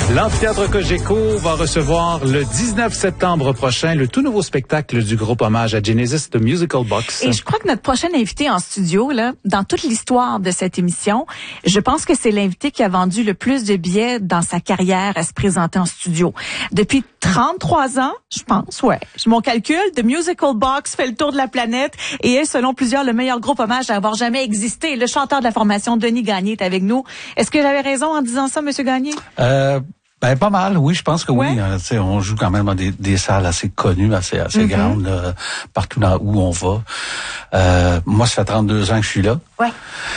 L'Amphithéâtre Cogeco va recevoir le 19 septembre prochain le tout nouveau spectacle du groupe hommage à Genesis, The Musical Box. Et je crois que notre prochain invité en studio, là, dans toute l'histoire de cette émission, je pense que c'est l'invité qui a vendu le plus de billets dans sa carrière à se présenter en studio. Depuis 33 ans, je pense, ouais. Mon calcul, The Musical Box fait le tour de la planète et est, selon plusieurs, le meilleur groupe hommage à avoir jamais existé. Le chanteur de la formation, Denis Gagné, est avec nous. Est-ce que j'avais raison en disant ça, Monsieur Gagné? Ben pas mal, oui, je pense que oui. On joue quand même dans des salles assez connues, assez grandes, là, partout où on va. Moi, ça fait 32 ans que je suis là. Ouais.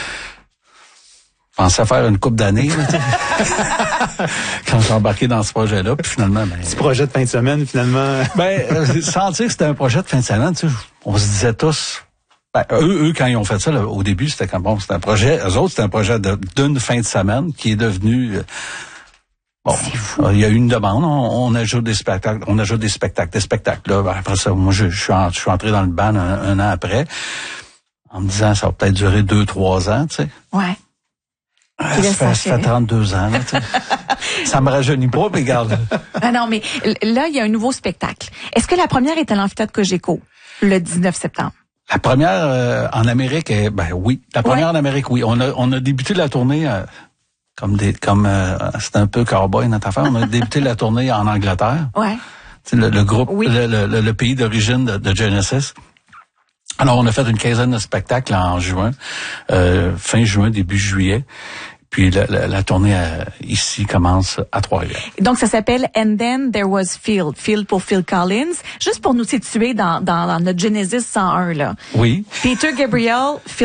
Je pensais faire une couple d'années quand j'ai embarqué dans ce projet-là, puis finalement... Petit projet de fin de semaine, finalement. Sans dire que c'était un projet de fin de semaine, tu sais, on se disait tous... eux, quand ils ont fait ça, là, au début, c'était comme bon, c'était un projet... Eux autres, c'était un projet d'une fin de semaine qui est devenu... il y a eu une demande, on ajoute des spectacles, des spectacles. Là. Après ça, moi, je suis entré dans le band un an après, en me disant, ça va peut-être durer 2-3 ans, tu sais. Ouais. Ça fait 32 ans, là, tu sais. Ça me rajeunit pas, mais regarde. Ah non, mais là, il y a un nouveau spectacle. Est-ce que la première est à l'Amphithéâtre Cogeco, le 19 septembre? La première en Amérique, oui. La première en Amérique, oui. On a débuté la tournée... c'est un peu cowboy notre affaire. On a débuté la tournée en Angleterre. Ouais. Le groupe, le pays d'origine de Genesis. Alors, on a fait une quinzaine de spectacles en juin, fin juin, début juillet. Puis la tournée ici commence à Trois-Rivières. Donc, ça s'appelle And Then There Was Phil. Phil pour Phil Collins. Juste pour nous situer dans notre Genesis 101, là. Oui. Peter Gabriel, Phil